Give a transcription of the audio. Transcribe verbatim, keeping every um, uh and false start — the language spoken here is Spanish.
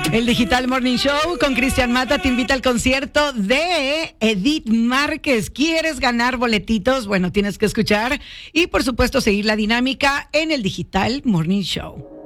El Digital Morning Show con Cristian Mata te invita al concierto de Edith Márquez. ¿Quieres ganar boletitos? Bueno, tienes que escuchar y por supuesto seguir la dinámica en el Digital Morning Show.